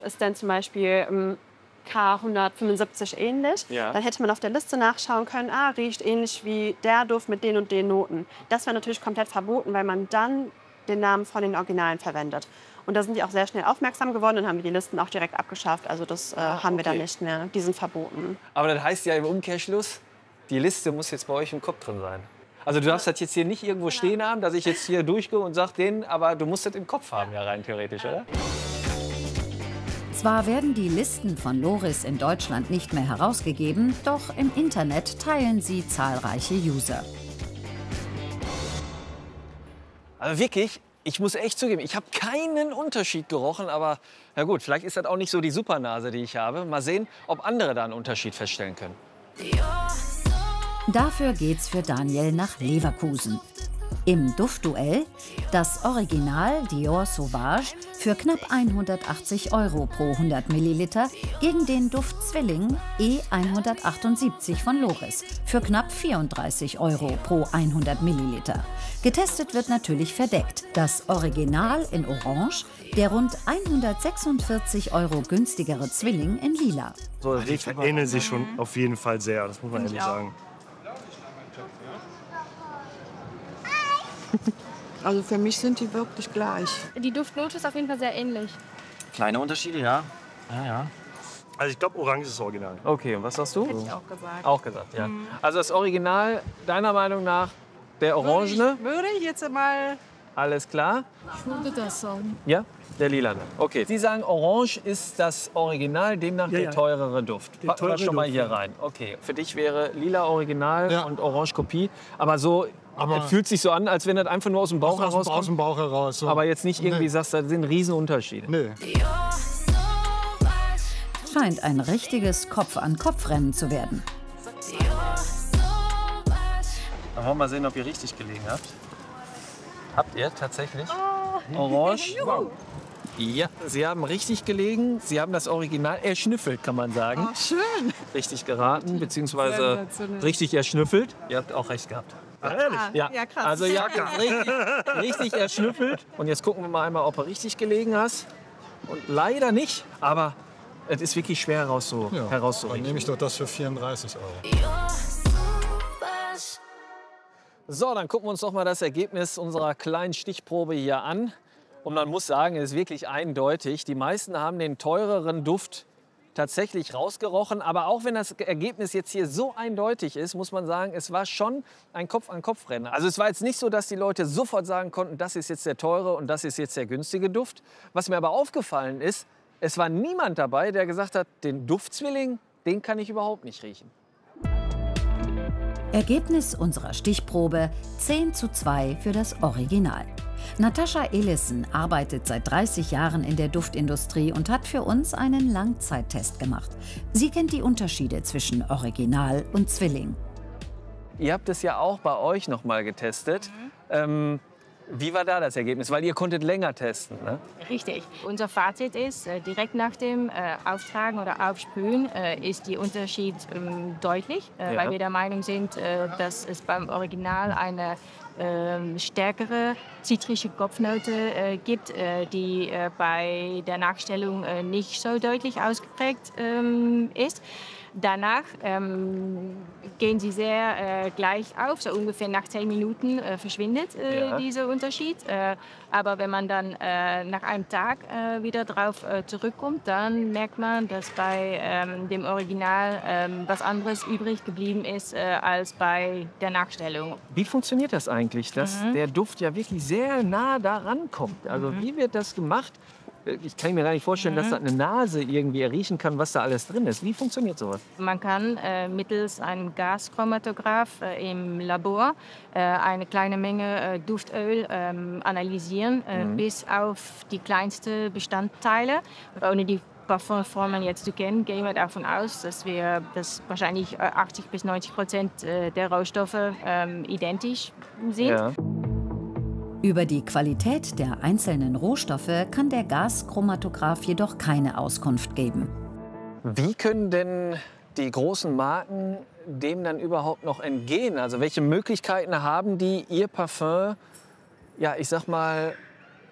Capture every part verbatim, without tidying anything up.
Ist denn zum Beispiel ähm, K hundertfünfundsiebzig ähnlich, Ja. dann hätte man auf der Liste nachschauen können, ah, riecht ähnlich wie der Duft mit den und den Noten. Das wäre natürlich komplett verboten, weil man dann den Namen von den Originalen verwendet. Und da sind die auch sehr schnell aufmerksam geworden und haben die Listen auch direkt abgeschafft. Also das äh, Ah, haben wir dann okay. nicht mehr. Die sind verboten. Aber das heißt ja im Umkehrschluss, die Liste muss jetzt bei euch im Kopf drin sein. Also du darfst das jetzt hier nicht irgendwo stehen haben, dass ich jetzt hier durchgehe und sage denen, aber du musst das im Kopf haben, ja rein theoretisch, oder? Zwar werden die Listen von Loris in Deutschland nicht mehr herausgegeben, doch im Internet teilen sie zahlreiche User. Aber wirklich, ich muss echt zugeben, ich habe keinen Unterschied gerochen, aber na gut, vielleicht ist das auch nicht so die Supernase, die ich habe. Mal sehen, ob andere da einen Unterschied feststellen können. Dafür geht's für Daniel nach Leverkusen. Im Duftduell das Original Dior Sauvage für knapp hundertachtzig Euro pro hundert Milliliter gegen den Duft Zwilling E hundertachtundsiebzig von Loris für knapp vierunddreißig Euro pro hundert Milliliter. Getestet wird natürlich verdeckt. Das Original in Orange, der rund hundertsechsundvierzig Euro günstigere Zwilling in Lila. So, die ähneln sich schon auf jeden Fall sehr, das muss man ehrlich sagen. Also für mich sind die wirklich gleich. Die Duftnote ist auf jeden Fall sehr ähnlich. Kleine Unterschiede, ja. Ja, ja. Also ich glaube, Orange ist das Original. Okay, und was sagst du? Hätte ich auch gesagt. Auch gesagt, ja. Also das Original, deiner Meinung nach, der Orangene, Würde ich jetzt mal... alles klar? Ich würde das sagen. Ja, der Lilane. Okay. Sie sagen, Orange ist das Original, demnach Ja, der ja. teurere Duft. Der Packen wir teure schon mal Duft, hier ja. rein. Okay. Für dich wäre Lila Original Ja. und Orange Kopie. Aber so, Aber- es fühlt sich so an, als wenn das einfach nur aus dem Bauch Aus, aus, herauskommt. aus dem Bauch heraus. So. Aber jetzt nicht irgendwie Nee. sagst, das sind Riesenunterschiede. Nee. Scheint ein richtiges Kopf-an-Kopf-Rennen zu werden. Dann wollen wir mal sehen, ob ihr richtig gelegen habt. Habt ihr tatsächlich? Orange. Ja, Sie haben richtig gelegen. Sie haben das Original erschnüffelt, kann man sagen. Ach, schön. Richtig geraten, beziehungsweise Sensationell. richtig erschnüffelt. Ihr habt auch recht gehabt. Ah, ehrlich? Ja, Ja, krass. Also ihr habt es richtig, richtig erschnüffelt. Und jetzt gucken wir mal einmal, ob du richtig gelegen hast. Und leider nicht, aber es ist wirklich schwer herauszu Ja. Dann herauszuriechen. nehme ich doch das für vierunddreißig Euro. So, dann gucken wir uns doch mal das Ergebnis unserer kleinen Stichprobe hier an. Und man muss sagen, es ist wirklich eindeutig. Die meisten haben den teureren Duft tatsächlich rausgerochen. Aber auch wenn das Ergebnis jetzt hier so eindeutig ist, muss man sagen, es war schon ein Kopf-an-Kopf-Rennen. Also es war jetzt nicht so, dass die Leute sofort sagen konnten, das ist jetzt der teure und das ist jetzt der günstige Duft. Was mir aber aufgefallen ist, es war niemand dabei, der gesagt hat, den Duftzwilling, den kann ich überhaupt nicht riechen. Ergebnis unserer Stichprobe zehn zu zwei für das Original. Natascha Elissen arbeitet seit dreißig Jahren in der Duftindustrie und hat für uns einen Langzeittest gemacht. Sie kennt die Unterschiede zwischen Original und Zwilling. Ihr habt es ja auch bei euch noch mal getestet. Ähm, wie war da das Ergebnis? Weil ihr konntet länger testen, ne? Richtig. Unser Fazit ist, äh, direkt nach dem äh, Auftragen oder Aufsprühen äh, ist der Unterschied ähm, deutlich, äh, Ja. weil wir der Meinung sind, äh, dass es beim Original eine ähm, stärkere zitrische Kopfnote äh, gibt, äh, die äh, bei der Nachstellung äh, nicht so deutlich ausgeprägt ähm, ist. Danach ähm, gehen sie sehr äh, gleich auf, so ungefähr nach zehn Minuten äh, verschwindet äh, Ja. dieser Unterschied. Äh, aber wenn man dann äh, nach einem Tag äh, wieder drauf äh, zurückkommt, dann merkt man, dass bei ähm, dem Original ähm, was anderes übrig geblieben ist äh, als bei der Nachstellung. Wie funktioniert das eigentlich, dass der Duft ja wirklich sehr nah daran kommt? Also wie wird das gemacht? Ich kann mir gar nicht vorstellen, dass da eine Nase irgendwie riechen kann, was da alles drin ist. Wie funktioniert sowas? Man kann äh, mittels einem Gaschromatograph äh, im Labor äh, eine kleine Menge äh, Duftöl ähm, analysieren, äh, bis auf die kleinsten Bestandteile. Ohne die Parfumformen jetzt zu kennen, gehen wir davon aus, dass wir dass wahrscheinlich äh, achtzig bis neunzig Prozent äh, der Rohstoffe ähm, identisch sind. Ja. Über die Qualität der einzelnen Rohstoffe kann der Gaschromatograph jedoch keine Auskunft geben. Wie können denn die großen Marken dem dann überhaupt noch entgehen? Also welche Möglichkeiten haben die, ihr Parfum, ja, ich sag mal,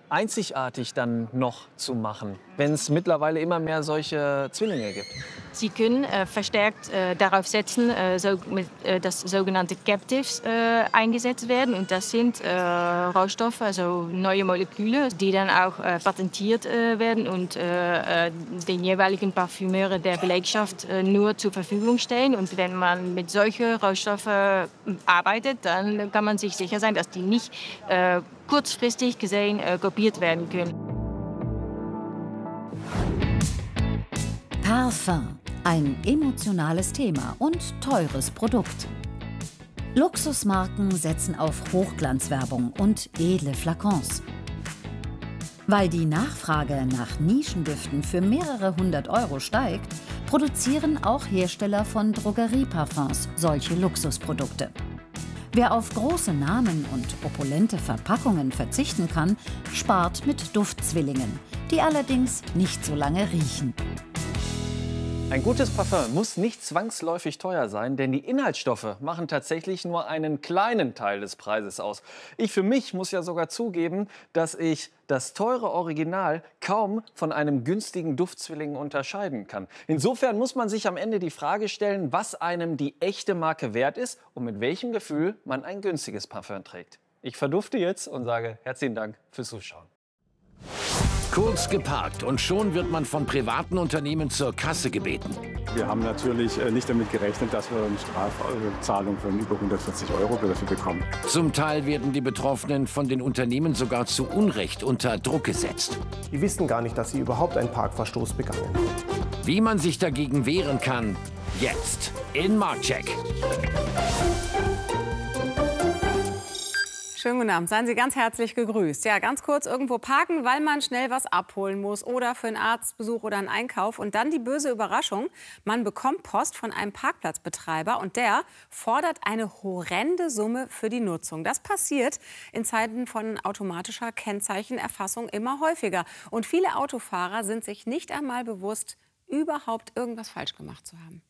einzigartig dann noch zu machen, wenn es mittlerweile immer mehr solche Zwillinge gibt? Sie können äh, verstärkt äh, darauf setzen, äh, so, mit, äh, dass sogenannte Captives äh, eingesetzt werden. Und das sind äh, Rohstoffe, also neue Moleküle, die dann auch äh, patentiert äh, werden und äh, äh, den jeweiligen Parfümeuren der Belegschaft äh, nur zur Verfügung stehen. Und wenn man mit solchen Rohstoffen arbeitet, dann kann man sich sicher sein, dass die nicht äh, kurzfristig gesehen äh, kopiert werden können. Parfum. Ein emotionales Thema und teures Produkt. Luxusmarken setzen auf Hochglanzwerbung und edle Flakons. Weil die Nachfrage nach Nischendüften für mehrere hundert Euro steigt, produzieren auch Hersteller von Drogerieparfums solche Luxusprodukte. Wer auf große Namen und opulente Verpackungen verzichten kann, spart mit Duftzwillingen, die allerdings nicht so lange riechen. Ein gutes Parfum muss nicht zwangsläufig teuer sein, denn die Inhaltsstoffe machen tatsächlich nur einen kleinen Teil des Preises aus. Ich für mich muss ja sogar zugeben, dass ich das teure Original kaum von einem günstigen Duftzwilling unterscheiden kann. Insofern muss man sich am Ende die Frage stellen, was einem die echte Marke wert ist und mit welchem Gefühl man ein günstiges Parfum trägt. Ich verdufte jetzt und sage herzlichen Dank fürs Zuschauen. Kurz geparkt und schon wird man von privaten Unternehmen zur Kasse gebeten. Wir haben natürlich nicht damit gerechnet, dass wir eine Strafzahlung von über hundertvierzig Euro dafür bekommen. Zum Teil werden die Betroffenen von den Unternehmen sogar zu Unrecht unter Druck gesetzt. Die wissen gar nicht, dass sie überhaupt einen Parkverstoß begangen haben. Wie man sich dagegen wehren kann, jetzt in Marktcheck. Schönen guten Abend, seien Sie ganz herzlich gegrüßt. Ja, ganz kurz irgendwo parken, weil man schnell was abholen muss oder für einen Arztbesuch oder einen Einkauf. Und dann die böse Überraschung, man bekommt Post von einem Parkplatzbetreiber und der fordert eine horrende Summe für die Nutzung. Das passiert in Zeiten von automatischer Kennzeichenerfassung immer häufiger. Und viele Autofahrer sind sich nicht einmal bewusst, überhaupt irgendwas falsch gemacht zu haben.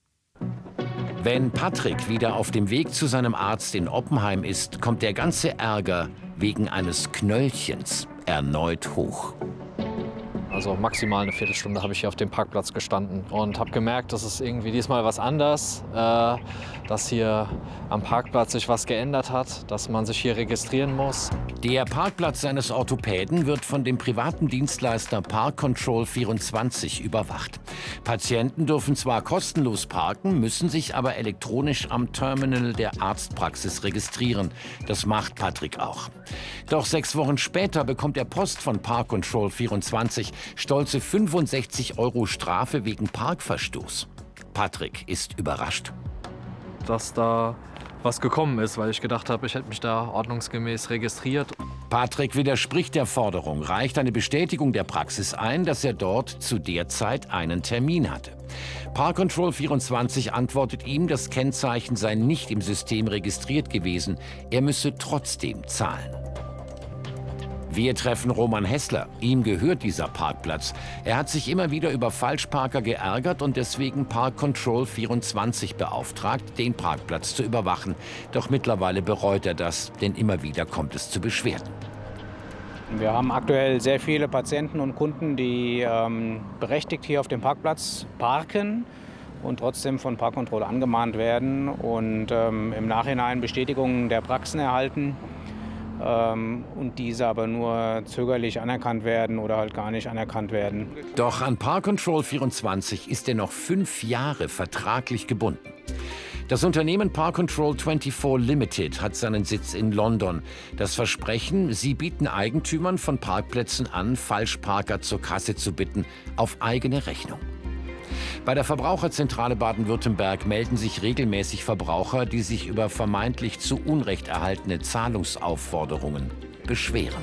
Wenn Patrick wieder auf dem Weg zu seinem Arzt in Oppenheim ist, kommt der ganze Ärger wegen eines Knöllchens erneut hoch. Also maximal eine Viertelstunde habe ich hier auf dem Parkplatz gestanden und habe gemerkt, dass es irgendwie diesmal was anders, äh, dass hier am Parkplatz sich was geändert hat, dass man sich hier registrieren muss. Der Parkplatz seines Orthopäden wird von dem privaten Dienstleister Park Control vierundzwanzig überwacht. Patienten dürfen zwar kostenlos parken, müssen sich aber elektronisch am Terminal der Arztpraxis registrieren. Das macht Patrick auch. Doch sechs Wochen später bekommt er Post von Park Control vierundzwanzig. Stolze fünfundsechzig Euro Strafe wegen Parkverstoß. Patrick ist überrascht. Dass da was gekommen ist, weil ich gedacht habe, ich hätte mich da ordnungsgemäß registriert. Patrick widerspricht der Forderung, reicht eine Bestätigung der Praxis ein, dass er dort zu der Zeit einen Termin hatte. Park Control vierundzwanzig antwortet ihm, das Kennzeichen sei nicht im System registriert gewesen. Er müsse trotzdem zahlen. Wir treffen Roman Hessler. Ihm gehört dieser Parkplatz. Er hat sich immer wieder über Falschparker geärgert und deswegen Park Control vierundzwanzig beauftragt, den Parkplatz zu überwachen. Doch mittlerweile bereut er das, denn immer wieder kommt es zu Beschwerden. Wir haben aktuell sehr viele Patienten und Kunden, die ähm, berechtigt hier auf dem Parkplatz parken und trotzdem von Park Control angemahnt werden und ähm, im Nachhinein Bestätigungen der Praxen erhalten. Und diese aber nur zögerlich anerkannt werden oder halt gar nicht anerkannt werden. Doch an Park Control vierundzwanzig ist er noch fünf Jahre vertraglich gebunden. Das Unternehmen Park Control vierundzwanzig Limited hat seinen Sitz in London. Das Versprechen, sie bieten Eigentümern von Parkplätzen an, Falschparker zur Kasse zu bitten, auf eigene Rechnung. Bei der Verbraucherzentrale Baden-Württemberg melden sich regelmäßig Verbraucher, die sich über vermeintlich zu Unrecht erhaltene Zahlungsaufforderungen beschweren.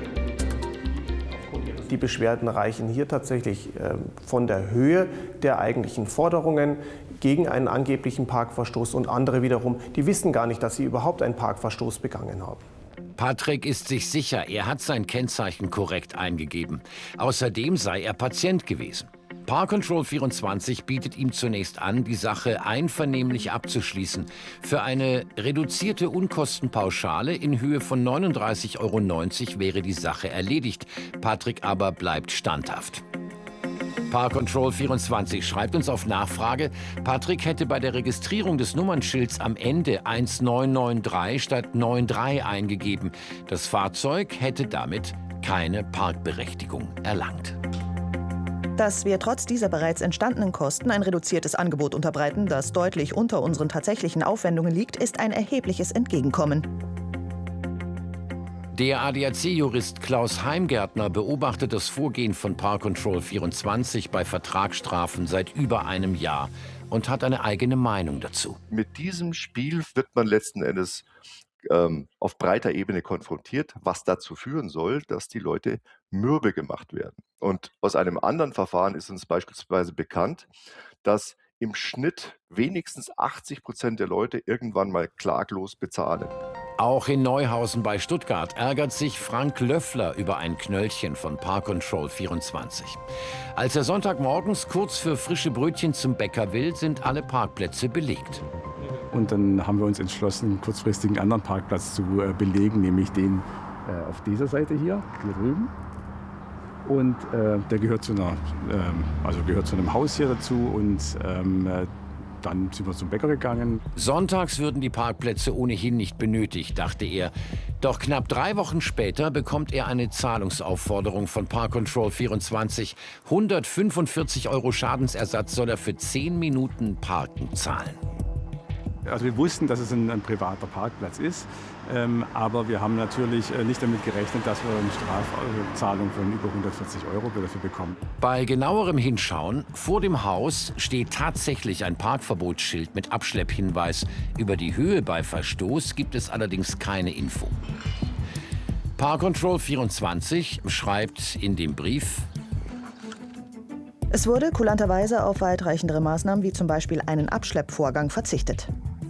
Die Beschwerden reichen hier tatsächlich äh, von der Höhe der eigentlichen Forderungen gegen einen angeblichen Parkverstoß und andere wiederum, die wissen gar nicht, dass sie überhaupt einen Parkverstoß begangen haben. Patrick ist sich sicher, er hat sein Kennzeichen korrekt eingegeben. Außerdem sei er Patient gewesen. Park Control vierundzwanzig bietet ihm zunächst an, die Sache einvernehmlich abzuschließen. Für eine reduzierte Unkostenpauschale in Höhe von neununddreißig Euro neunzig wäre die Sache erledigt. Patrick aber bleibt standhaft. Park Control vierundzwanzig schreibt uns auf Nachfrage, Patrick hätte bei der Registrierung des Nummernschilds am Ende neunzehn neununddreißig statt drei eingegeben. Das Fahrzeug hätte damit keine Parkberechtigung erlangt. Dass wir trotz dieser bereits entstandenen Kosten ein reduziertes Angebot unterbreiten, das deutlich unter unseren tatsächlichen Aufwendungen liegt, ist ein erhebliches Entgegenkommen. Der A D A C-Jurist Klaus Heimgärtner beobachtet das Vorgehen von Park Control vierundzwanzig bei Vertragsstrafen seit über einem Jahr und hat eine eigene Meinung dazu. Mit diesem Spiel wird man letzten Endes ähm, auf breiter Ebene konfrontiert, was dazu führen soll, dass die Leute mürbe gemacht werden. Und aus einem anderen Verfahren ist uns beispielsweise bekannt, dass im Schnitt wenigstens achtzig Prozent der Leute irgendwann mal klaglos bezahlen. Auch in Neuhausen bei Stuttgart ärgert sich Frank Löffler über ein Knöllchen von Park Control vierundzwanzig. Als er Sonntagmorgens kurz für frische Brötchen zum Bäcker will, sind alle Parkplätze belegt. Und dann haben wir uns entschlossen, einen kurzfristigen anderen Parkplatz zu äh, belegen, nämlich den äh, auf dieser Seite hier, hier drüben. Und äh, der gehört zu, einer, ähm, also gehört zu einem Haus hier dazu und ähm, äh, dann sind wir zum Bäcker gegangen. Sonntags würden die Parkplätze ohnehin nicht benötigt, dachte er. Doch knapp drei Wochen später bekommt er eine Zahlungsaufforderung von Park Control vierundzwanzig. hundertfünfundvierzig Euro Schadensersatz soll er für zehn Minuten Parken zahlen. Also wir wussten, dass es ein, ein privater Parkplatz ist, ähm, aber wir haben natürlich äh, nicht damit gerechnet, dass wir eine Strafzahlung von über hundertvierzig Euro dafür bekommen. Bei genauerem Hinschauen, vor dem Haus steht tatsächlich ein Parkverbotsschild mit Abschlepphinweis. Über die Höhe bei Verstoß gibt es allerdings keine Info. Park Control vierundzwanzig schreibt in dem Brief: Es wurde kulanterweise auf weitreichendere Maßnahmen wie zum Beispiel einen Abschleppvorgang verzichtet.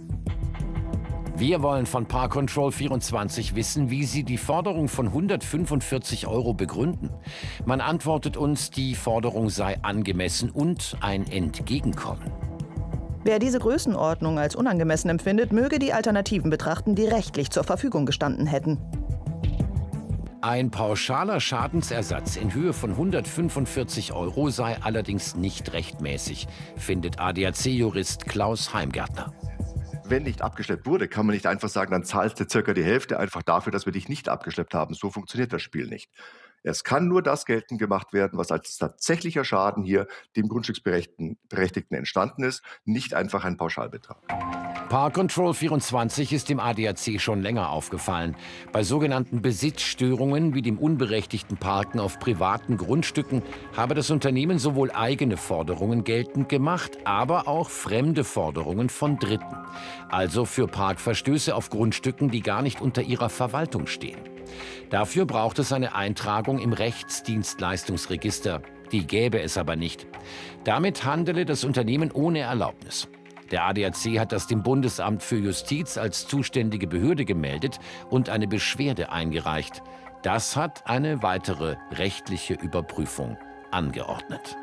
Wir wollen von Park Control vierundzwanzig wissen, wie sie die Forderung von hundertfünfundvierzig Euro begründen. Man antwortet uns, die Forderung sei angemessen und ein Entgegenkommen. Wer diese Größenordnung als unangemessen empfindet, möge die Alternativen betrachten, die rechtlich zur Verfügung gestanden hätten. Ein pauschaler Schadensersatz in Höhe von hundertfünfundvierzig Euro sei allerdings nicht rechtmäßig, findet A D A C-Jurist Klaus Heimgärtner. Wenn nicht abgeschleppt wurde, kann man nicht einfach sagen, dann zahlst du circa die Hälfte einfach dafür, dass wir dich nicht abgeschleppt haben. So funktioniert das Spiel nicht. Es kann nur das geltend gemacht werden, was als tatsächlicher Schaden hier dem Grundstücksberechtigten entstanden ist, nicht einfach ein Pauschalbetrag. Park Control vierundzwanzig ist dem A D A C schon länger aufgefallen. Bei sogenannten Besitzstörungen wie dem unberechtigten Parken auf privaten Grundstücken habe das Unternehmen sowohl eigene Forderungen geltend gemacht, aber auch fremde Forderungen von Dritten. Also für Parkverstöße auf Grundstücken, die gar nicht unter ihrer Verwaltung stehen. Dafür braucht es eine Eintragung im Rechtsdienstleistungsregister. Die gäbe es aber nicht. Damit handele das Unternehmen ohne Erlaubnis. Der A D A C hat das dem Bundesamt für Justiz als zuständige Behörde gemeldet und eine Beschwerde eingereicht. Das hat eine weitere rechtliche Überprüfung angeordnet.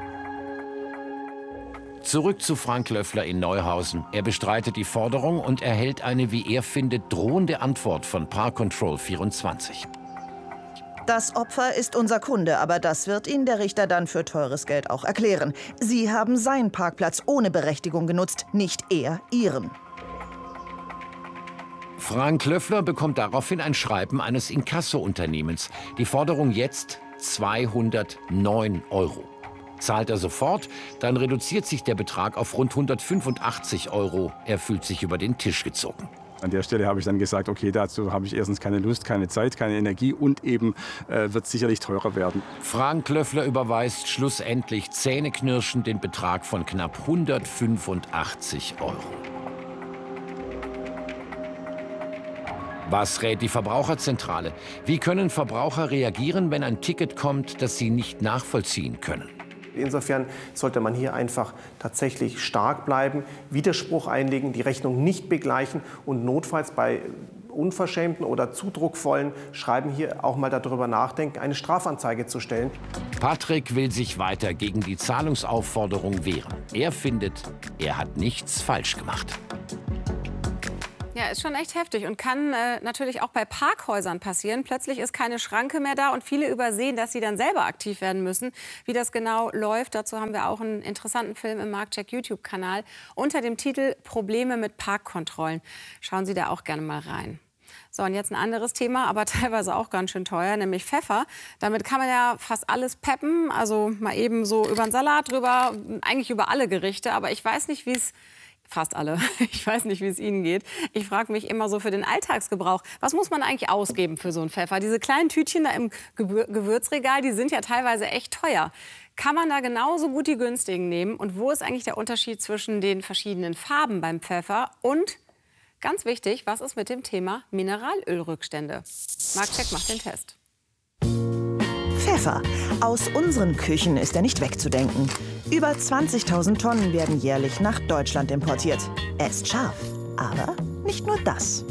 Zurück zu Frank Löffler in Neuhausen. Er bestreitet die Forderung und erhält eine, wie er findet, drohende Antwort von Park Control vierundzwanzig. Das Opfer ist unser Kunde, aber das wird Ihnen der Richter dann für teures Geld auch erklären. Sie haben seinen Parkplatz ohne Berechtigung genutzt, nicht er Ihren. Frank Löffler bekommt daraufhin ein Schreiben eines Inkasso-Unternehmens. Die Forderung jetzt zweihundertneun Euro. Zahlt er sofort, dann reduziert sich der Betrag auf rund hundertfünfundachtzig Euro. Er fühlt sich über den Tisch gezogen. An der Stelle habe ich dann gesagt, okay, dazu habe ich erstens keine Lust, keine Zeit, keine Energie und eben äh, wird sicherlich teurer werden. Frank Löffler überweist schlussendlich zähneknirschend den Betrag von knapp hundertfünfundachtzig Euro. Was rät die Verbraucherzentrale? Wie können Verbraucher reagieren, wenn ein Ticket kommt, das sie nicht nachvollziehen können? Insofern sollte man hier einfach tatsächlich stark bleiben, Widerspruch einlegen, die Rechnung nicht begleichen und notfalls bei unverschämten oder zu druckvollen Schreiben hier auch mal darüber nachdenken, eine Strafanzeige zu stellen. Patrick will sich weiter gegen die Zahlungsaufforderung wehren. Er findet, er hat nichts falsch gemacht. Ja, ist schon echt heftig und kann äh, natürlich auch bei Parkhäusern passieren. Plötzlich ist keine Schranke mehr da und viele übersehen, dass sie dann selber aktiv werden müssen. Wie das genau läuft, dazu haben wir auch einen interessanten Film im Marktcheck YouTube-Kanal unter dem Titel Probleme mit Parkkontrollen. Schauen Sie da auch gerne mal rein. So, und jetzt ein anderes Thema, aber teilweise auch ganz schön teuer, nämlich Pfeffer. Damit kann man ja fast alles peppen, also mal eben so über einen Salat drüber, eigentlich über alle Gerichte. Aber ich weiß nicht, wie es... Fast alle. Ich weiß nicht, wie es Ihnen geht. Ich frage mich immer so für den Alltagsgebrauch, was muss man eigentlich ausgeben für so einen Pfeffer? Diese kleinen Tütchen da im Gewürzregal, die sind ja teilweise echt teuer. Kann man da genauso gut die günstigen nehmen? Und wo ist eigentlich der Unterschied zwischen den verschiedenen Farben beim Pfeffer? Und ganz wichtig, was ist mit dem Thema Mineralölrückstände? Marktcheck macht den Test. Pfeffer. Aus unseren Küchen ist er nicht wegzudenken. Über zwanzigtausend Tonnen werden jährlich nach Deutschland importiert. Er ist scharf, aber nicht nur das.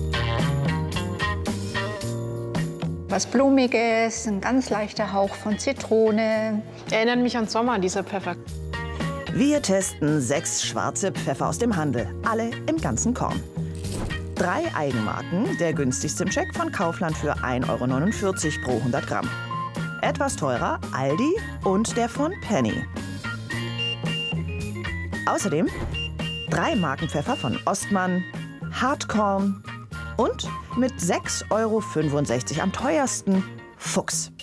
Was Blumiges, ein ganz leichter Hauch von Zitrone. Erinnert mich an Sommer, dieser Pfeffer. Wir testen sechs schwarze Pfeffer aus dem Handel, alle im ganzen Korn. Drei Eigenmarken, der günstigste im Check von Kaufland für ein Euro neunundvierzig pro hundert Gramm. Etwas teurer Aldi und der von Penny. Außerdem drei Markenpfeffer von Ostmann, Hartkorn und mit sechs Euro fünfundsechzig am teuersten Fuchs.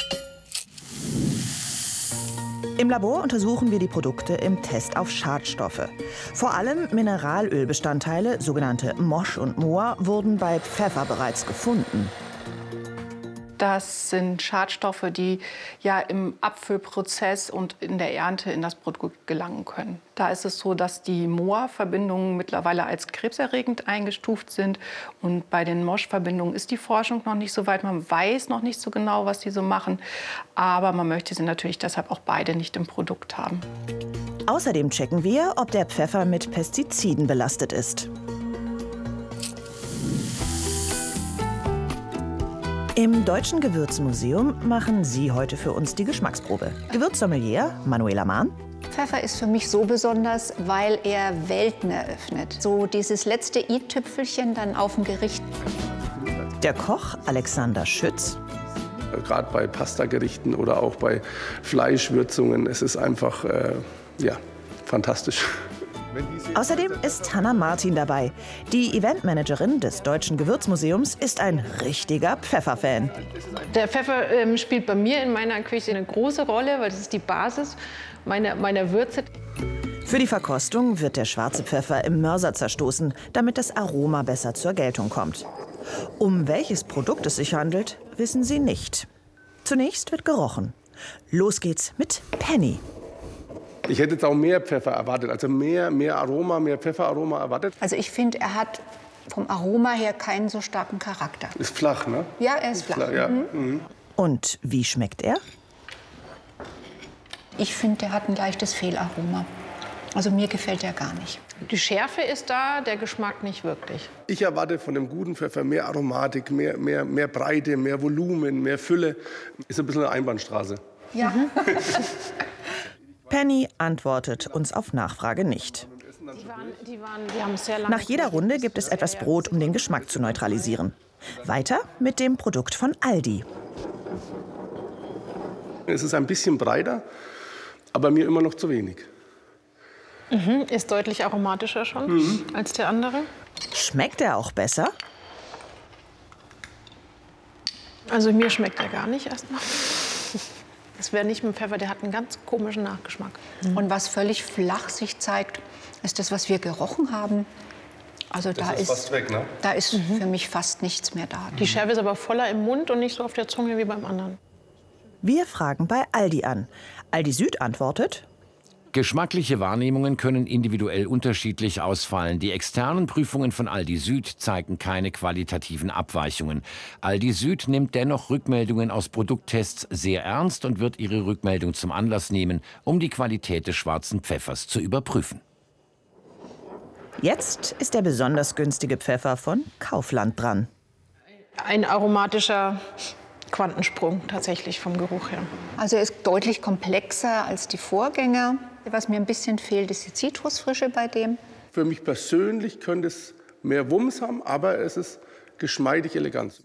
Im Labor untersuchen wir die Produkte im Test auf Schadstoffe. Vor allem Mineralölbestandteile, sogenannte Mosch und Moa, wurden bei Pfeffer bereits gefunden. Das sind Schadstoffe, die ja im Abfüllprozess und in der Ernte in das Produkt gelangen können. Da ist es so, dass die Moa-Verbindungen mittlerweile als krebserregend eingestuft sind. Und bei den Mosch-Verbindungen ist die Forschung noch nicht so weit. Man weiß noch nicht so genau, was die so machen. Aber man möchte sie natürlich deshalb auch beide nicht im Produkt haben. Außerdem checken wir, ob der Pfeffer mit Pestiziden belastet ist. Im Deutschen Gewürzmuseum machen Sie heute für uns die Geschmacksprobe. Gewürzsommelier Manuela Mahn. Pfeffer ist für mich so besonders, weil er Welten eröffnet. So dieses letzte i-Tüpfelchen dann auf dem Gericht. Der Koch Alexander Schütz. Gerade bei Pastagerichten oder auch bei Fleischwürzungen, es ist einfach äh, ja, fantastisch. Außerdem ist Hanna Martin dabei. Die Eventmanagerin des Deutschen Gewürzmuseums ist ein richtiger Pfefferfan. Der Pfeffer ähm, spielt bei mir in meiner Küche eine große Rolle, weil das ist die Basis meiner, meiner Würze. Für die Verkostung wird der schwarze Pfeffer im Mörser zerstoßen, damit das Aroma besser zur Geltung kommt. Um welches Produkt es sich handelt, wissen Sie nicht. Zunächst wird gerochen. Los geht's mit Penny. Ich hätte jetzt auch mehr Pfeffer erwartet, also mehr, mehr Aroma, mehr Pfefferaroma erwartet. Also ich finde, er hat vom Aroma her keinen so starken Charakter. Ist flach, ne? Ja, er ist, ist flach. flach ja. Mhm. Mhm. Und wie schmeckt er? Ich finde, er hat ein leichtes Fehlaroma. Also mir gefällt er gar nicht. Die Schärfe ist da, der Geschmack nicht wirklich. Ich erwarte von dem guten Pfeffer mehr Aromatik, mehr, mehr, mehr Breite, mehr Volumen, mehr Fülle. Ist ein bisschen eine Einbahnstraße. Ja. Penny antwortet uns auf Nachfrage nicht. Die waren, die waren, die haben sehr lange Nach jeder Runde gibt es etwas Brot, um den Geschmack zu neutralisieren. Weiter mit dem Produkt von Aldi. Es ist ein bisschen breiter, aber mir immer noch zu wenig. Mhm, ist deutlich aromatischer schon mhm. als der andere. Schmeckt er auch besser? Also mir schmeckt er gar nicht erstmal. Das wäre nicht mit Pfeffer, der hat einen ganz komischen Nachgeschmack. Mhm. Und was völlig flach sich zeigt, ist das, was wir gerochen haben. Also da das ist, ist fast weg, ne? Da ist mhm. für mich fast nichts mehr da. Die Schärfe ist aber voller im Mund und nicht so auf der Zunge wie beim anderen. Wir fragen bei Aldi an. Aldi Süd antwortet: Geschmackliche Wahrnehmungen können individuell unterschiedlich ausfallen. Die externen Prüfungen von Aldi Süd zeigen keine qualitativen Abweichungen. Aldi Süd nimmt dennoch Rückmeldungen aus Produkttests sehr ernst und wird ihre Rückmeldung zum Anlass nehmen, um die Qualität des schwarzen Pfeffers zu überprüfen. Jetzt ist der besonders günstige Pfeffer von Kaufland dran. Ein aromatischer Quantensprung tatsächlich vom Geruch her. Also er ist deutlich komplexer als die Vorgänger. Was mir ein bisschen fehlt, ist die Zitrusfrische bei dem. Für mich persönlich könnte es mehr Wumms haben, aber es ist geschmeidig elegant.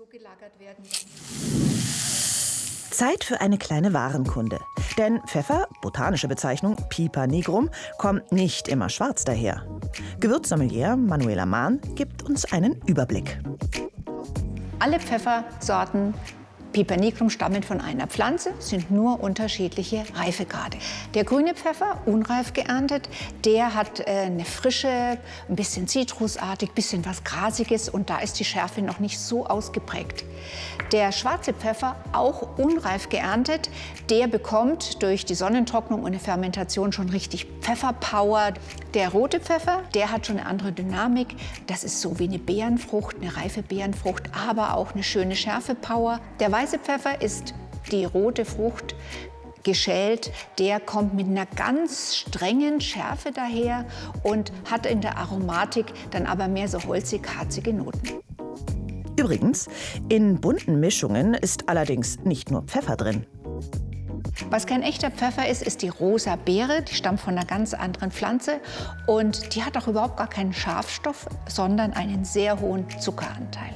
Zeit für eine kleine Warenkunde. Denn Pfeffer, botanische Bezeichnung Piper nigrum, kommt nicht immer schwarz daher. Gewürzsommelier Manuela Mahn gibt uns einen Überblick. Alle Pfeffersorten Piper nigrum stammen von einer Pflanze, sind nur unterschiedliche Reifegrade. Der grüne Pfeffer, unreif geerntet, der hat äh, eine Frische, ein bisschen zitrusartig, ein bisschen was Grasiges und da ist die Schärfe noch nicht so ausgeprägt. Der schwarze Pfeffer, auch unreif geerntet, der bekommt durch die Sonnentrocknung und eine Fermentation schon richtig Pfefferpower. Der rote Pfeffer, der hat schon eine andere Dynamik. Das ist so wie eine Beerenfrucht, eine reife Beerenfrucht, aber auch eine schöne Schärfepower. Der weiße Pfeffer ist die rote Frucht, geschält. Der kommt mit einer ganz strengen Schärfe daher und hat in der Aromatik dann aber mehr so holzig-harzige Noten. Übrigens, in bunten Mischungen ist allerdings nicht nur Pfeffer drin. Was kein echter Pfeffer ist, ist die rosa Beere. Die stammt von einer ganz anderen Pflanze und die hat auch überhaupt gar keinen Schafstoff, sondern einen sehr hohen Zuckeranteil.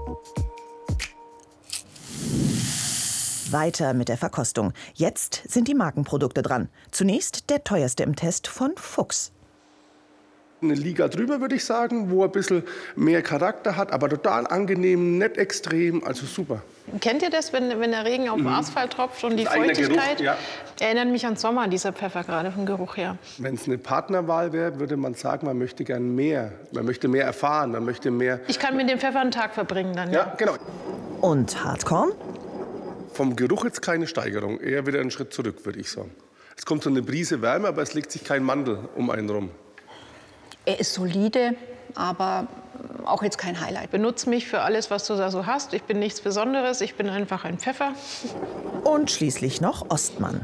Weiter mit der Verkostung. Jetzt sind die Markenprodukte dran. Zunächst der teuerste im Test von Fuchs. Eine Liga drüber, würde ich sagen, wo er ein bisschen mehr Charakter hat, aber total angenehm, nicht extrem, also super. Kennt ihr das, wenn, wenn der Regen auf den Mhm. Asphalt tropft und die Das ist eigener Feuchtigkeit? Geruch, ja. Erinnert mich an Sommer, dieser Pfeffer gerade vom Geruch her. Wenn es eine Partnerwahl wäre, würde man sagen, man möchte gern mehr. Man möchte mehr erfahren, man möchte mehr. Ich kann mit dem Pfeffer einen Tag verbringen dann. Ja, genau. Und Hartkorn? Vom Geruch jetzt keine Steigerung, eher wieder einen Schritt zurück, würde ich sagen. Es kommt so eine Brise Wärme, aber es legt sich kein Mandel um einen rum. Er ist solide, aber auch jetzt kein Highlight. Benutz mich für alles, was du da so hast. Ich bin nichts Besonderes, ich bin einfach ein Pfeffer. Und schließlich noch Ostmann.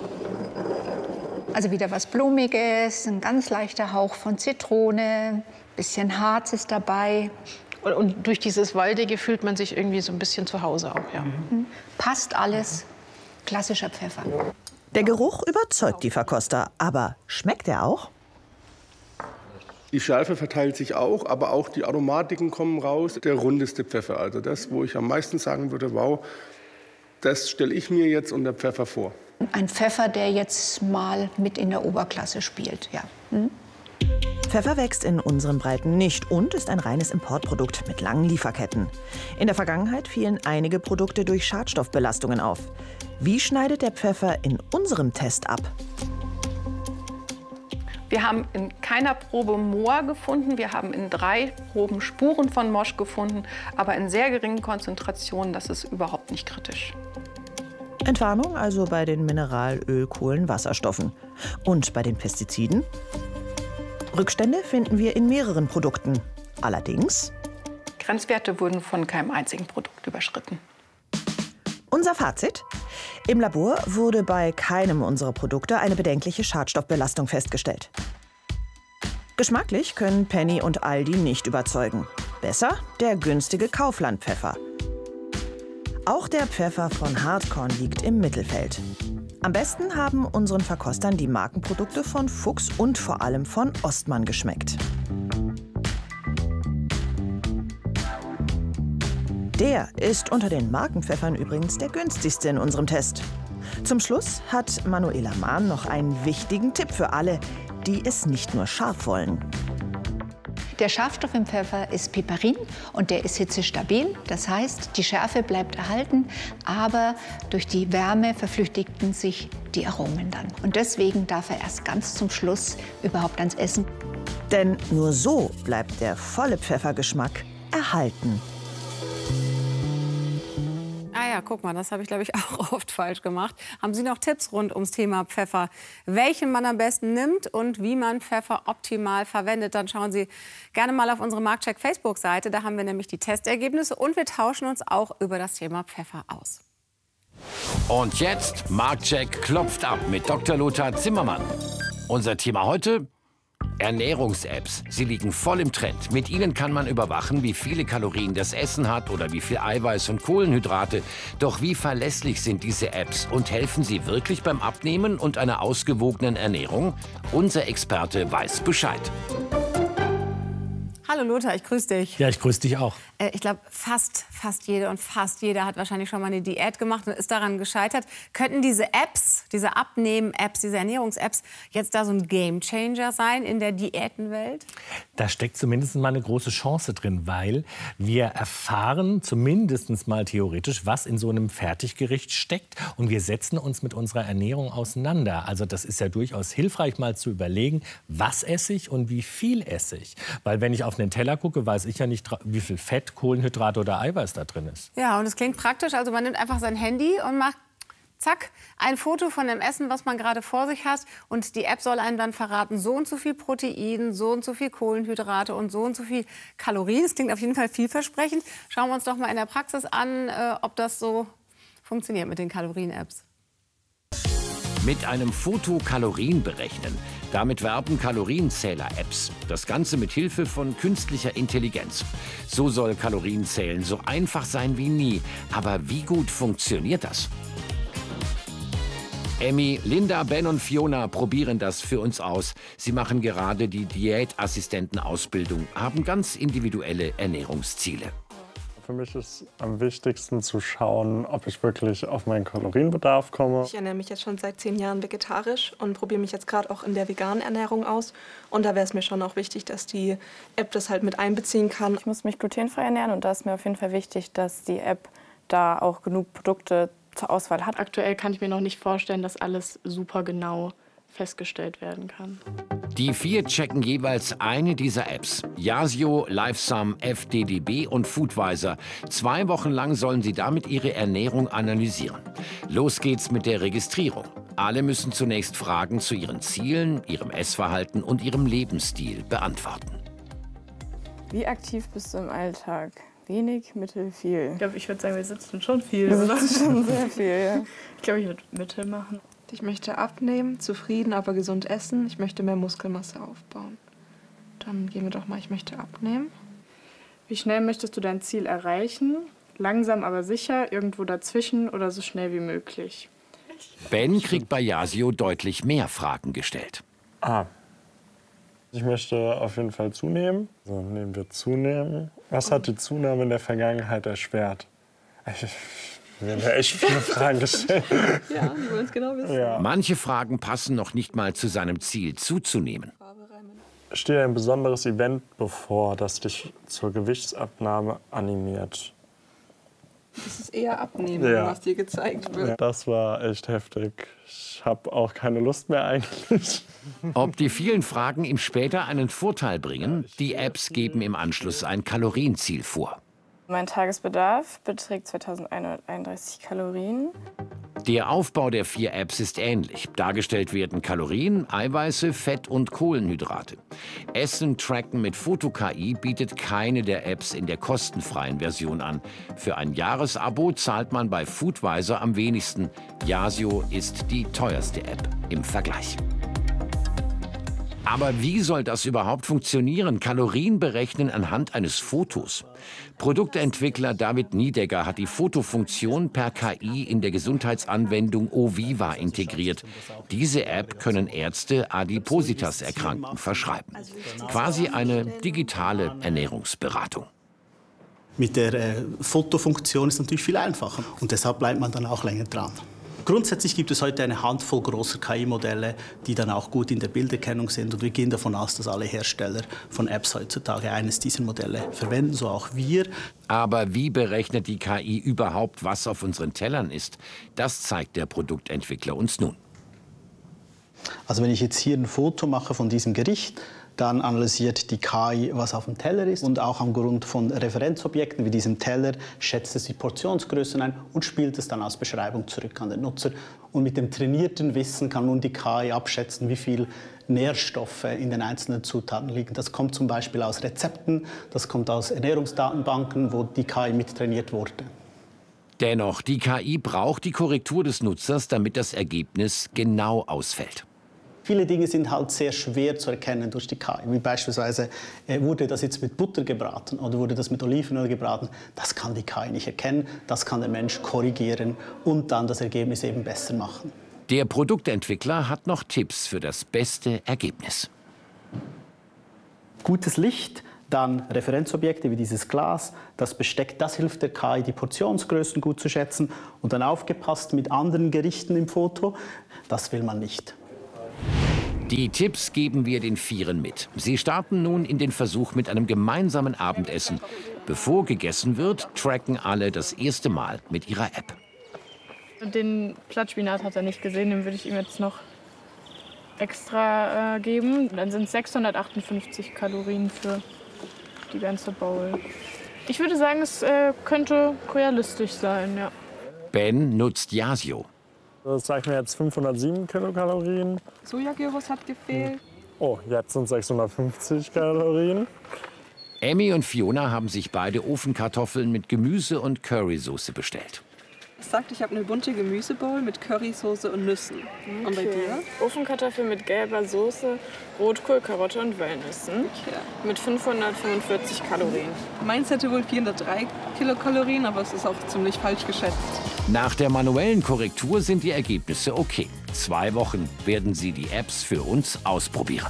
Also wieder was Blumiges, ein ganz leichter Hauch von Zitrone, bisschen Harz ist dabei. Und, und durch dieses Waldige fühlt man sich irgendwie so ein bisschen zu Hause auch, ja. Mhm. Passt alles. Klassischer Pfeffer. Der Geruch überzeugt die Verkoster, aber schmeckt er auch? Die Schärfe verteilt sich auch, aber auch die Aromatiken kommen raus. Der rundeste Pfeffer, also das, wo ich am meisten sagen würde, wow, das stelle ich mir jetzt unter Pfeffer vor. Ein Pfeffer, der jetzt mal mit in der Oberklasse spielt, ja. Mhm. Pfeffer wächst in unseren Breiten nicht und ist ein reines Importprodukt mit langen Lieferketten. In der Vergangenheit fielen einige Produkte durch Schadstoffbelastungen auf. Wie schneidet der Pfeffer in unserem Test ab? Wir haben in keiner Probe Moor gefunden. Wir haben in drei Proben Spuren von Mosch gefunden, aber in sehr geringen Konzentrationen. Das ist überhaupt nicht kritisch. Entwarnung also bei den Mineral-, Öl-, Kohlen-, Wasserstoffen. Und bei den Pestiziden? Rückstände finden wir in mehreren Produkten. Allerdings Grenzwerte wurden von keinem einzigen Produkt überschritten. unser Fazit? Im Labor wurde bei keinem unserer Produkte eine bedenkliche Schadstoffbelastung festgestellt. Geschmacklich können Penny und Aldi nicht überzeugen. Besser der günstige Kaufland-Pfeffer. Auch der Pfeffer von Hartkorn liegt im Mittelfeld. Am besten haben unseren Verkostern die Markenprodukte von Fuchs und vor allem von Ostmann geschmeckt. Der ist unter den Markenpfeffern übrigens der günstigste in unserem Test. Zum Schluss hat Manuela Mahn noch einen wichtigen Tipp für alle, die es nicht nur scharf wollen. Der Schärfstoff im Pfeffer ist Piperin und der ist hitzestabil. Das heißt, die Schärfe bleibt erhalten, aber durch die Wärme verflüchtigten sich die Aromen dann. Und deswegen darf er erst ganz zum Schluss überhaupt ans Essen. Denn nur so bleibt der volle Pfeffergeschmack erhalten. Ah ja, guck mal, das habe ich, glaube ich, auch oft falsch gemacht. Haben Sie noch Tipps rund ums Thema Pfeffer? Welchen man am besten nimmt und wie man Pfeffer optimal verwendet? Dann schauen Sie gerne mal auf unsere Marktcheck Facebook-Seite. Da haben wir nämlich die Testergebnisse und wir tauschen uns auch über das Thema Pfeffer aus. Und jetzt Marktcheck klopft ab mit Doktor Lothar Zimmermann. Unser Thema heute: Ernährungs-Apps, sie liegen voll im Trend. Mit ihnen kann man überwachen, wie viele Kalorien das Essen hat oder wie viel Eiweiß und Kohlenhydrate. Doch wie verlässlich sind diese Apps und helfen sie wirklich beim Abnehmen und einer ausgewogenen Ernährung? Unser Experte weiß Bescheid. Hallo Lothar, ich grüße dich. Ja, ich grüße dich auch. Äh, ich glaube, fast, fast jede und fast jeder hat wahrscheinlich schon mal eine Diät gemacht und ist daran gescheitert. Könnten diese Apps, diese Abnehmen-Apps, diese Ernährungs-Apps jetzt da so ein Gamechanger sein in der Diätenwelt? Da steckt zumindest mal eine große Chance drin, weil wir erfahren zumindest mal theoretisch, was in so einem Fertiggericht steckt. Und wir setzen uns mit unserer Ernährung auseinander. Also das ist ja durchaus hilfreich, mal zu überlegen, was esse ich und wie viel esse ich. Weil wenn ich auf einen Teller gucke, weiß ich ja nicht, wie viel Fett, Kohlenhydrate oder Eiweiß da drin ist. Ja, und es klingt praktisch. Also man nimmt einfach sein Handy und macht, zack, ein Foto von dem Essen, was man gerade vor sich hat. Und die App soll einem dann verraten, so und so viel Protein, so und so viel Kohlenhydrate und so und so viel Kalorien. Das klingt auf jeden Fall vielversprechend. Schauen wir uns doch mal in der Praxis an, äh, ob das so funktioniert mit den Kalorien-Apps. Mit einem Foto Kalorien berechnen. Damit werben Kalorienzähler-Apps. Das Ganze mit Hilfe von künstlicher Intelligenz. So soll Kalorienzählen so einfach sein wie nie. Aber wie gut funktioniert das? Emmy, Linda, Ben und Fiona probieren das für uns aus. Sie machen gerade die Diätassistentenausbildung, haben ganz individuelle Ernährungsziele. Für mich ist am wichtigsten zu schauen, ob ich wirklich auf meinen Kalorienbedarf komme. Ich ernähre mich jetzt schon seit zehn Jahren vegetarisch und probiere mich jetzt gerade auch in der veganen Ernährung aus. Und da wäre es mir schon auch wichtig, dass die App das halt mit einbeziehen kann. Ich muss mich glutenfrei ernähren und da ist mir auf jeden Fall wichtig, dass die App da auch genug Produkte zur Auswahl hat. Aktuell kann ich mir noch nicht vorstellen, dass alles super genau festgestellt werden kann. Die vier checken jeweils eine dieser Apps. Yasio, Lifesum, F D D B und Foodvisor. Zwei Wochen lang sollen sie damit ihre Ernährung analysieren. Los geht's mit der Registrierung. Alle müssen zunächst Fragen zu ihren Zielen, ihrem Essverhalten und ihrem Lebensstil beantworten. Wie aktiv bist du im Alltag? Wenig, mittel, viel? Ich glaube, ich würde sagen, wir sitzen schon viel. Wir sitzen schon sehr viel, ja. Ich glaube, ich würde mittel machen. Ich möchte abnehmen, zufrieden, aber gesund essen. Ich möchte mehr Muskelmasse aufbauen. Dann gehen wir doch mal, ich möchte abnehmen. Wie schnell möchtest du dein Ziel erreichen? Langsam, aber sicher, irgendwo dazwischen oder so schnell wie möglich? Ben kriegt bei Yasio deutlich mehr Fragen gestellt. Ah. Ich möchte auf jeden Fall zunehmen. So, nehmen wir zunehmen. Was hat die Zunahme in der Vergangenheit erschwert? Ich Wir haben ja echt viele Fragen gestellt. Ja, die wollen es genau wissen. Ja. Manche Fragen passen noch nicht mal zu seinem Ziel, zuzunehmen. Steht ein besonderes Event bevor, das dich zur Gewichtsabnahme animiert? Das ist eher Abnehmen, Ja. was dir gezeigt wird. Ja, das war echt heftig. Ich habe auch keine Lust mehr eigentlich. Ob die vielen Fragen ihm später einen Vorteil bringen? Die Apps geben im Anschluss ein Kalorienziel vor. Mein Tagesbedarf beträgt zweitausendeinhunderteinunddreißig Kalorien. Der Aufbau der vier Apps ist ähnlich. Dargestellt werden Kalorien, Eiweiße, Fett und Kohlenhydrate. Essen tracken mit Foto-K I bietet keine der Apps in der kostenfreien Version an. Für ein Jahresabo zahlt man bei Foodvisor am wenigsten. Yasio ist die teuerste App im Vergleich. Aber wie soll das überhaupt funktionieren? Kalorien berechnen anhand eines Fotos. Produktentwickler David Niedecker hat die Fotofunktion per K I in der Gesundheitsanwendung Oviva integriert. Diese App können Ärzte Adipositas-Erkrankten verschreiben. Quasi eine digitale Ernährungsberatung. Mit der äh, Fotofunktion ist es natürlich viel einfacher und deshalb bleibt man dann auch länger dran. Grundsätzlich gibt es heute eine Handvoll großer K I-Modelle, die dann auch gut in der Bilderkennung sind. Und wir gehen davon aus, dass alle Hersteller von Apps heutzutage eines dieser Modelle verwenden, so auch wir. Aber wie berechnet die K I überhaupt, was auf unseren Tellern ist? Das zeigt der Produktentwickler uns nun. Also wenn ich jetzt hier ein Foto mache von diesem Gericht, dann analysiert die K I, was auf dem Teller ist. Und auch aufgrund von Referenzobjekten wie diesem Teller schätzt es die Portionsgrößen ein und spielt es dann als Beschreibung zurück an den Nutzer. Und mit dem trainierten Wissen kann nun die K I abschätzen, wie viel Nährstoffe in den einzelnen Zutaten liegen. Das kommt zum Beispiel aus Rezepten, das kommt aus Ernährungsdatenbanken, wo die K I mittrainiert wurde. Dennoch, die K I braucht die Korrektur des Nutzers, damit das Ergebnis genau ausfällt. Viele Dinge sind halt sehr schwer zu erkennen durch die K I, wie beispielsweise, äh, wurde das jetzt mit Butter gebraten oder wurde das mit Olivenöl gebraten? Das kann die K I nicht erkennen, das kann der Mensch korrigieren und dann das Ergebnis eben besser machen. Der Produktentwickler hat noch Tipps für das beste Ergebnis. Gutes Licht, dann Referenzobjekte wie dieses Glas, das Besteck, das hilft der K I, die Portionsgrößen gut zu schätzen. Und dann aufgepasst mit anderen Gerichten im Foto, das will man nicht. Die Tipps geben wir den Vieren mit. Sie starten nun in den Versuch mit einem gemeinsamen Abendessen. Bevor gegessen wird, tracken alle das erste Mal mit ihrer App. Den Blattspinat hat er nicht gesehen, den würde ich ihm jetzt noch extra äh, geben. Dann sind es sechshundertachtundfünfzig Kalorien für die ganze Bowl. Ich würde sagen, es äh, könnte realistisch sein, ja. Ben nutzt Yasio. Das zeigt mir jetzt fünfhundertsieben Kilokalorien. Sojagyros hat gefehlt. Oh, jetzt sind sechshundertfünfzig Kalorien. Emmy und Fiona haben sich beide Ofenkartoffeln mit Gemüse und Currysoße bestellt. Ich sagte, ich habe eine bunte Gemüsebowl mit Currysoße und Nüssen. Okay. Und bei dir? Ofenkartoffeln mit gelber Soße, Rotkohl, Karotte und Walnüssen. Okay. Mit fünfhundertfünfundvierzig Kalorien. Meins hätte wohl vierhundertdrei Kilokalorien, aber es ist auch ziemlich falsch geschätzt. Nach der manuellen Korrektur sind die Ergebnisse okay. Zwei Wochen werden sie die Apps für uns ausprobieren.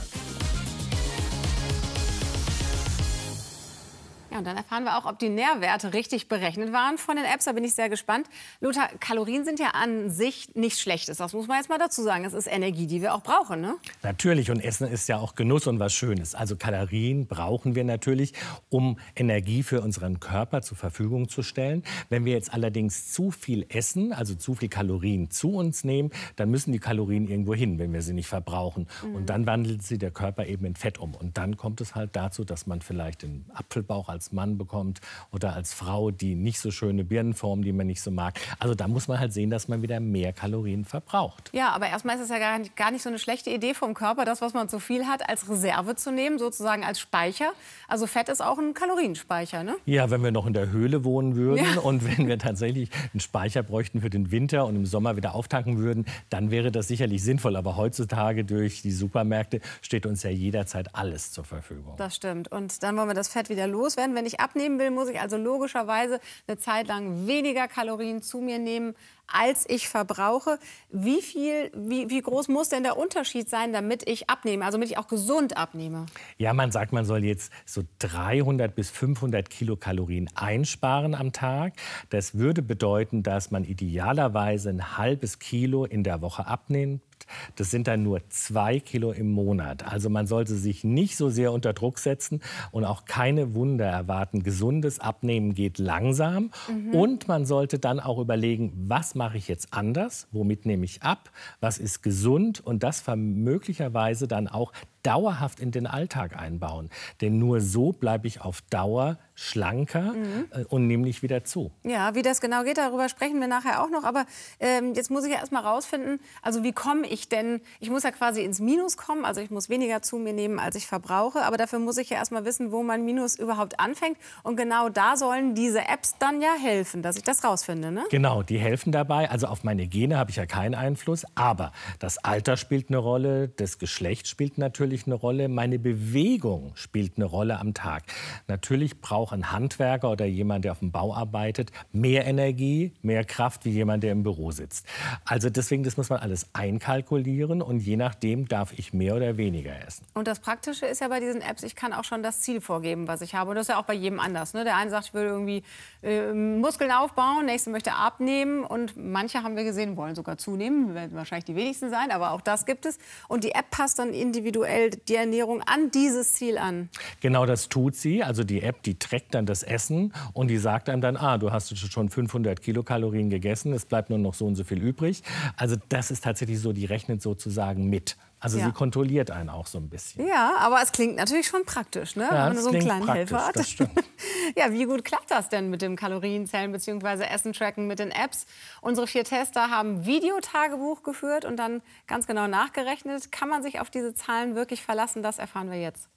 Und dann erfahren wir auch, ob die Nährwerte richtig berechnet waren von den Apps. Da bin ich sehr gespannt. Lothar, Kalorien sind ja an sich nichts Schlechtes. Das muss man jetzt mal dazu sagen. Es ist Energie, die wir auch brauchen, ne? Natürlich. Und Essen ist ja auch Genuss und was Schönes. Also Kalorien brauchen wir natürlich, um Energie für unseren Körper zur Verfügung zu stellen. Wenn wir jetzt allerdings zu viel essen, also zu viel Kalorien zu uns nehmen, dann müssen die Kalorien irgendwo hin, wenn wir sie nicht verbrauchen. Mhm. Und dann wandelt sie der Körper eben in Fett um. Und dann kommt es halt dazu, dass man vielleicht den Apfelbauch als Mann bekommt oder als Frau die nicht so schöne Birnenform, die man nicht so mag. Also da muss man halt sehen, dass man wieder mehr Kalorien verbraucht. Ja, aber erstmal ist es ja gar nicht, gar nicht so eine schlechte Idee vom Körper, das, was man zu viel hat, als Reserve zu nehmen, sozusagen als Speicher. Also Fett ist auch ein Kalorienspeicher, ne? Ja, wenn wir noch in der Höhle wohnen würden ja. und wenn wir tatsächlich einen Speicher bräuchten für den Winter und im Sommer wieder auftanken würden, dann wäre das sicherlich sinnvoll. Aber heutzutage durch die Supermärkte steht uns ja jederzeit alles zur Verfügung. Das stimmt. Und dann wollen wir das Fett wieder loswerden. Wenn ich abnehmen will, muss ich also logischerweise eine Zeit lang weniger Kalorien zu mir nehmen, als ich verbrauche. Wie viel, wie, wie groß muss denn der Unterschied sein, damit ich abnehme, also damit ich auch gesund abnehme? Ja, man sagt, man soll jetzt so dreihundert bis fünfhundert Kilokalorien einsparen am Tag. Das würde bedeuten, dass man idealerweise ein halbes Kilo in der Woche abnimmt. Das sind dann nur zwei Kilo im Monat. Also man sollte sich nicht so sehr unter Druck setzen und auch keine Wunder erwarten. Gesundes Abnehmen geht langsam. Mhm. Und man sollte dann auch überlegen, was mache ich jetzt anders? Womit nehme ich ab? Was ist gesund? Und das möglicherweise dann auch dauerhaft in den Alltag einbauen. Denn nur so bleibe ich auf Dauer schlanker mhm. und nehme nicht wieder zu. Ja, wie das genau geht, darüber sprechen wir nachher auch noch. Aber ähm, jetzt muss ich ja erst mal rausfinden, also wie komme ich denn, ich muss ja quasi ins Minus kommen, also ich muss weniger zu mir nehmen, als ich verbrauche. Aber dafür muss ich ja erst mal wissen, wo mein Minus überhaupt anfängt. Und genau da sollen diese Apps dann ja helfen, dass ich das rausfinde, ne? Genau, die helfen dabei. Also auf meine Gene habe ich ja keinen Einfluss. Aber das Alter spielt eine Rolle, das Geschlecht spielt natürlich eine Rolle, meine Bewegung spielt eine Rolle am Tag. Natürlich braucht ein Handwerker oder jemand, der auf dem Bau arbeitet, mehr Energie, mehr Kraft wie jemand, der im Büro sitzt. Also deswegen, das muss man alles einkalkulieren und je nachdem darf ich mehr oder weniger essen. Und das Praktische ist ja bei diesen Apps, ich kann auch schon das Ziel vorgeben, was ich habe. Und das ist ja auch bei jedem anders, ne? Der eine sagt, ich will irgendwie äh, Muskeln aufbauen, der nächste möchte abnehmen und manche, haben wir gesehen, wollen sogar zunehmen, werden wahrscheinlich die wenigsten sein, aber auch das gibt es. Und die App passt dann individuell die Ernährung an dieses Ziel an. Genau, das tut sie. Also die App, die trägt dann das Essen und die sagt einem dann, ah, du hast schon fünfhundert Kilokalorien gegessen, es bleibt nur noch so und so viel übrig. Also das ist tatsächlich so, die rechnet sozusagen mit. Also ja. sie kontrolliert einen auch so ein bisschen. Ja, aber es klingt natürlich schon praktisch, ne? Ja, wenn man so einen kleinen praktisch, Helfer hat. Das stimmt. Ja, wie gut klappt das denn mit dem Kalorienzählen bzw. Essen-Tracken mit den Apps? Unsere vier Tester haben Videotagebuch geführt und dann ganz genau nachgerechnet. Kann man sich auf diese Zahlen wirklich verlassen? Das erfahren wir jetzt.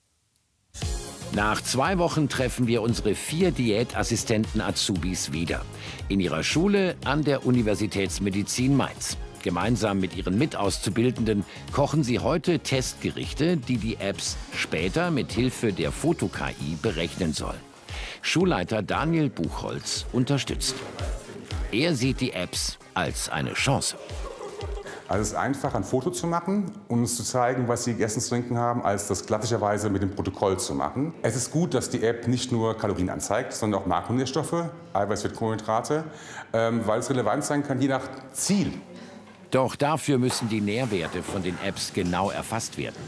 Nach zwei Wochen treffen wir unsere vier Diätassistenten Azubis wieder. In ihrer Schule an der Universitätsmedizin Mainz. Gemeinsam mit ihren Mitauszubildenden kochen sie heute Testgerichte, die die Apps später mit Hilfe der Foto-K I berechnen soll. Schulleiter Daniel Buchholz unterstützt. Er sieht die Apps als eine Chance. Also es ist einfach, ein Foto zu machen und uns zu zeigen, was Sie gegessen zu trinken haben, als das klassischerweise mit dem Protokoll zu machen. Es ist gut, dass die App nicht nur Kalorien anzeigt, sondern auch Makronährstoffe, Eiweiß, Kohlenhydrate, ähm, weil es relevant sein kann, je nach Ziel. Doch dafür müssen die Nährwerte von den Apps genau erfasst werden.